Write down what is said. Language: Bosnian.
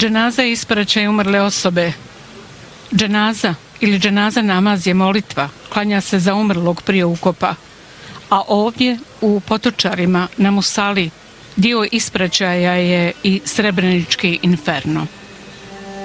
Dženaza je ispraćaj umrle osobe. Dženaza ili dženaza namaz je molitva, klanja se za umrlog prije ukopa. A ovdje u Potočarima na Musali dio ispraćaja je i Srebrenički inferno.